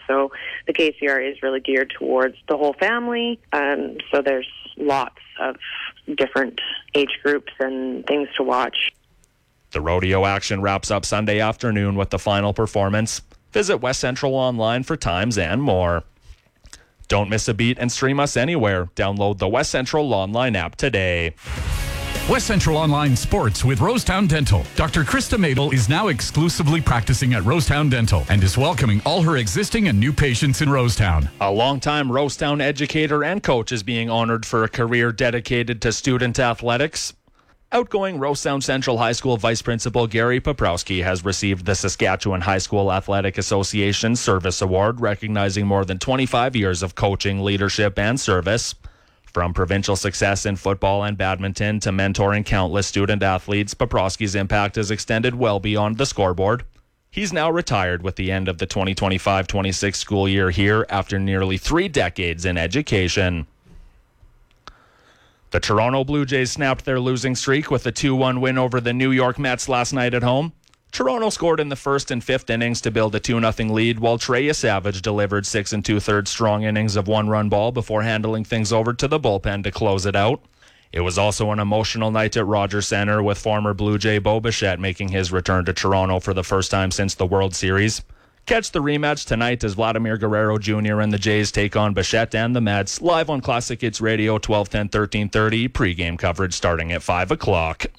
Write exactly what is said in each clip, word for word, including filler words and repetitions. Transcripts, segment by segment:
So the K C R is really geared towards the whole family. Um, so there's lots of different age groups and things to watch. The rodeo action wraps up Sunday afternoon with the final performance. Visit West Central online for times and more. Don't miss a beat and stream us anywhere. Download the West Central Online app today. West Central Online Sports with Rosetown Dental. Doctor Krista Madel is now exclusively practicing at Rosetown Dental and is welcoming all her existing and new patients in Rosetown. A longtime Rosetown educator and coach is being honored for a career dedicated to student athletics. Outgoing Rosetown Central High School Vice Principal Gary Poprowski has received the Saskatchewan High School Athletic Association Service Award, recognizing more than twenty-five years of coaching, leadership, and service. From provincial success in football and badminton to mentoring countless student athletes, Poprowski's impact has extended well beyond the scoreboard. He's now retired with the end of the twenty twenty-five twenty-six school year here after nearly three decades in education. The Toronto Blue Jays snapped their losing streak with a two one win over the New York Mets last night at home. Toronto scored in the first and fifth innings to build a two nothing lead, while Treya Savage delivered six and two-thirds strong innings of one-run ball before handling things over to the bullpen to close it out. It was also an emotional night at Rogers Centre, with former Blue Jay Bo Bichette making his return to Toronto for the first time since the World Series. Catch the rematch tonight as Vladimir Guerrero Junior and the Jays take on Bichette and the Mets, live on Classic Hits Radio, twelve ten, thirteen thirty, pregame coverage starting at five o'clock.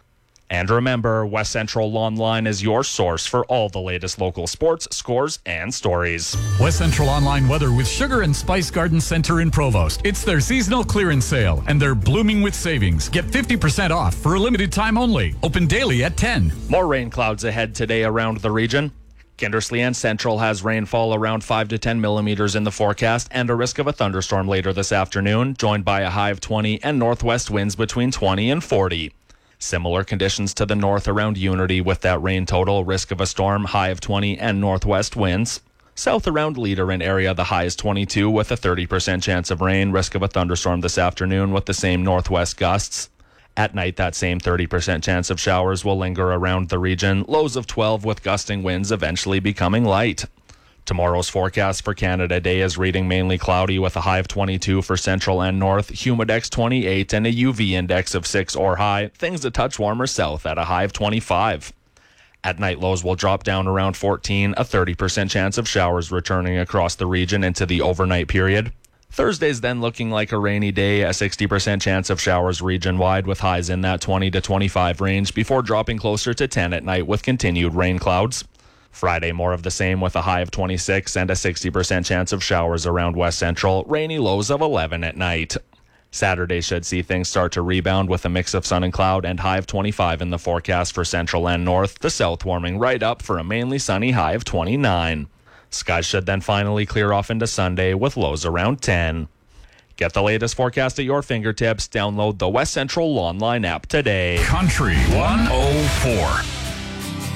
And remember, West Central Online is your source for all the latest local sports, scores, and stories. West Central Online weather with Sugar and Spice Garden Center in Provost. It's their seasonal clearance sale, and they're blooming with savings. Get fifty percent off for a limited time only. Open daily at ten. More rain clouds ahead today around the region. Kindersley and Central has rainfall around five to ten millimeters in the forecast and a risk of a thunderstorm later this afternoon, joined by a high of twenty and northwest winds between twenty and forty. Similar conditions to the north around Unity with that rain total, risk of a storm, high of twenty and northwest winds. South around Leader in area, the high is twenty-two with a thirty percent chance of rain, risk of a thunderstorm this afternoon with the same northwest gusts. At night, that same thirty percent chance of showers will linger around the region, lows of twelve with gusting winds eventually becoming light. Tomorrow's forecast for Canada Day is reading mainly cloudy with a high of twenty-two for central and north, humidex twenty-eight, and a U V index of six or high, things a touch warmer south at a high of twenty-five. At night, lows will drop down around fourteen, a thirty percent chance of showers returning across the region into the overnight period. Thursday's then looking like a rainy day, a sixty percent chance of showers region-wide with highs in that twenty to twenty-five range before dropping closer to ten at night with continued rain clouds. Friday, more of the same with a high of twenty-six and a sixty percent chance of showers around West Central, rainy lows of eleven at night. Saturday should see things start to rebound with a mix of sun and cloud and high of twenty-five in the forecast for Central and North, the South warming right up for a mainly sunny high of twenty-nine. Skies should then finally clear off into Sunday with lows around ten. Get the latest forecast at your fingertips. Download the West Central Online app today. Country one oh four.